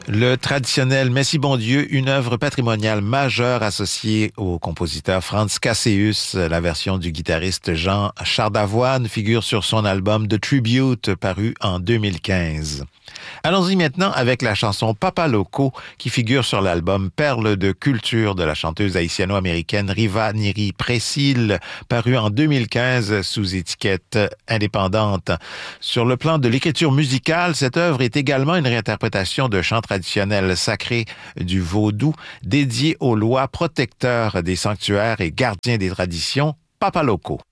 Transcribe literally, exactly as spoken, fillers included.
Le traditionnel Messie bon Dieu, une œuvre patrimoniale majeure associée au compositeur Franz Casseus. La version du guitariste Jean Chardavoine figure sur son album The Tribute, paru en deux mille quinze. Allons-y maintenant avec la chanson Papa Loco, qui figure sur l'album Perles de culture de la chanteuse haïtiano-américaine Riva Niri Précile, paru en deux mille quinze sous étiquette indépendante. Sur le plan de l'écriture musicale, cette œuvre est également une réinterprétation de chants traditionnels sacrés du vaudou, dédié aux lois protecteurs des sanctuaires et gardiens des traditions, Papa Loco.